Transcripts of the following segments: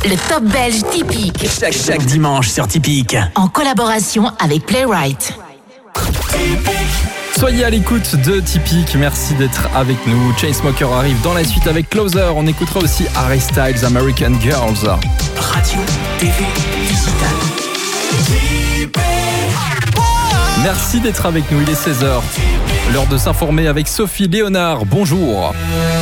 Le top belge typique. Chaque dimanche sur Typique. En collaboration avec Playwright. Soyez à l'écoute de Typique, merci d'être avec nous. Chainsmokers arrive dans la suite avec Closer. On écoutera aussi Harry Styles, American Girls. Radio, TV, digital. Merci d'être avec nous, il est 16h. L'heure de s'informer avec Sophie Léonard. Bonjour.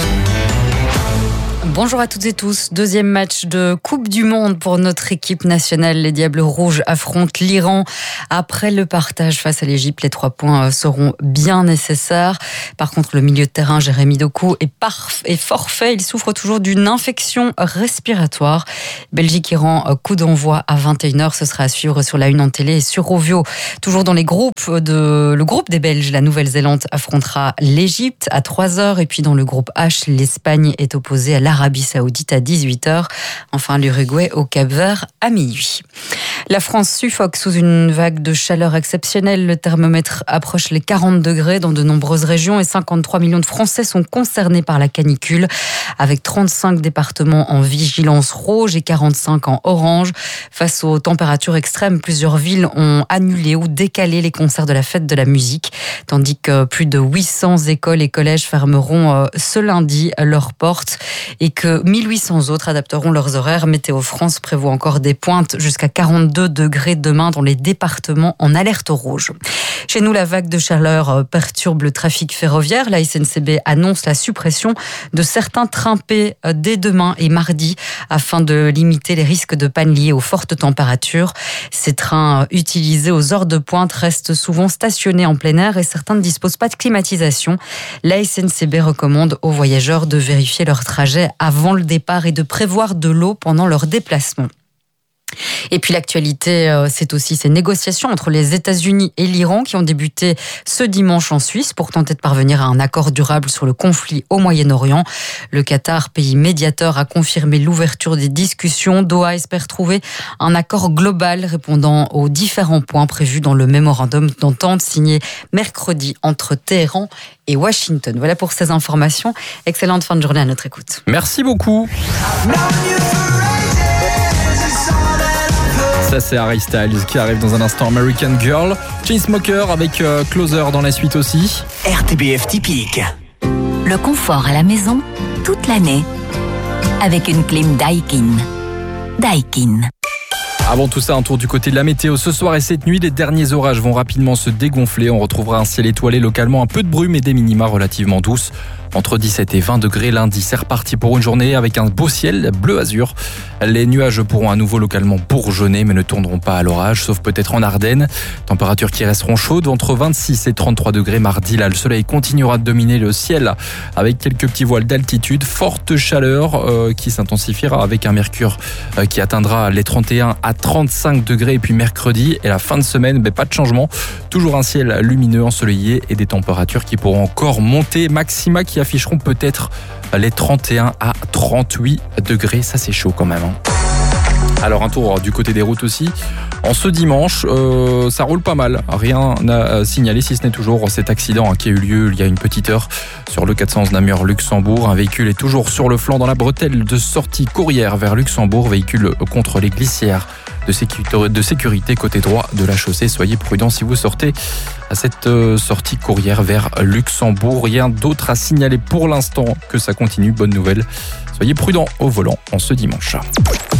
Bonjour à toutes et tous. Deuxième match de Coupe du Monde pour notre équipe nationale. Les Diables Rouges affrontent l'Iran. Après le partage face à l'Égypte, les 3 points seront bien nécessaires. Par contre, le milieu de terrain, Jérémy Doku, est forfait. Il souffre toujours d'une infection respiratoire. Belgique-Iran, coup d'envoi à 21h. Ce sera à suivre sur la Une en télé et sur Rovio. Toujours dans le groupe des Belges, la Nouvelle-Zélande affrontera l'Égypte à 3h. Et puis dans le groupe H, l'Espagne est opposée à l'Arabie Saoudite à 18h. Enfin, l'Uruguay au Cap-Vert à minuit. La France suffoque sous une vague de chaleur exceptionnelle. Le thermomètre approche les 40 degrés dans de nombreuses régions et 53 millions de Français sont concernés par la canicule, avec 35 départements en vigilance rouge et 45 en orange. Face aux températures extrêmes, plusieurs villes ont annulé ou décalé les concerts de la fête de la musique, tandis que plus de 800 écoles et collèges fermeront ce lundi leurs portes et que 1800 autres adapteront leurs horaires. Météo France prévoit encore des pointes jusqu'à 42 degrés demain dans les départements en alerte rouge. Chez nous, la vague de chaleur perturbe le trafic ferroviaire. La SNCB annonce la suppression de certains trains P dès demain et mardi afin de limiter les risques de panne liés aux fortes températures. Ces trains utilisés aux heures de pointe restent souvent stationnés en plein air et certains ne disposent pas de climatisation. La SNCB recommande aux voyageurs de vérifier leur trajet avant le départ et de prévoir de l'eau pendant leur déplacement. Et puis l'actualité, c'est aussi ces négociations entre les États-Unis et l'Iran qui ont débuté ce dimanche en Suisse pour tenter de parvenir à un accord durable sur le conflit au Moyen-Orient. Le Qatar, pays médiateur, a confirmé l'ouverture des discussions. Doha espère trouver un accord global répondant aux différents points prévus dans le mémorandum d'entente signé mercredi entre Téhéran et Washington. Voilà pour ces informations. Excellente fin de journée à notre écoute. Merci beaucoup. Ça, c'est Harry Styles qui arrive dans un instant. American Girl. Chainsmokers avec Closer dans la suite aussi. RTBF Typique. Le confort à la maison toute l'année avec une clim Daikin. Daikin. Avant tout ça, un tour du côté de la météo. Ce soir et cette nuit, les derniers orages vont rapidement se dégonfler. On retrouvera un ciel étoilé localement, un peu de brume et des minima relativement douces. Entre 17 et 20 degrés lundi, c'est reparti pour une journée avec un beau ciel bleu azur. Les nuages pourront à nouveau localement bourgeonner mais ne tourneront pas à l'orage, sauf peut-être en Ardennes. Températures qui resteront chaudes entre 26 et 33 degrés mardi. Là, le soleil continuera de dominer le ciel avec quelques petits voiles d'altitude. Forte chaleur qui s'intensifiera avec un mercure qui atteindra les 31 à 35 degrés. Et puis mercredi et la fin de semaine, pas de changement. Toujours un ciel lumineux, ensoleillé et des températures qui pourront encore monter. Maxima qui afficheront peut-être les 31 à 38 degrés. Ça, c'est chaud quand même. Alors, un tour du côté des routes aussi. En ce dimanche, ça roule pas mal. Rien à signaler, si ce n'est toujours cet accident qui a eu lieu il y a une petite heure sur le 411 Namur-Luxembourg. Un véhicule est toujours sur le flanc dans la bretelle de sortie courrière vers Luxembourg. Véhicule contre les glissières de sécurité côté droit de la chaussée. Soyez prudents si vous sortez à cette sortie courrière vers Luxembourg. Rien d'autre à signaler pour l'instant, que ça continue. Bonne nouvelle. Soyez prudents au volant en ce dimanche.